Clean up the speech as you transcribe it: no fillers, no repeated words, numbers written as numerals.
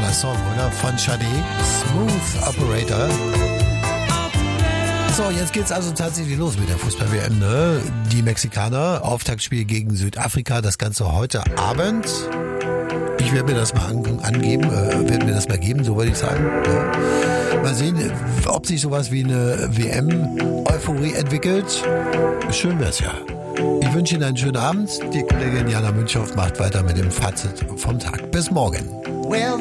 genialer Song, oder? Von Sade, Smooth Operator. So, jetzt geht's also tatsächlich los mit der Fußball-WM, ne? Die Mexikaner, Auftaktspiel gegen Südafrika, das Ganze heute Abend. Ich werde mir das mal geben, so würde ich sagen. Ja. Mal sehen, ob sich sowas wie eine WM-Euphorie entwickelt. Schön wär's ja. Ich wünsche Ihnen einen schönen Abend. Die Kollegin Jana Münchow macht weiter mit dem Fazit vom Tag. Bis morgen.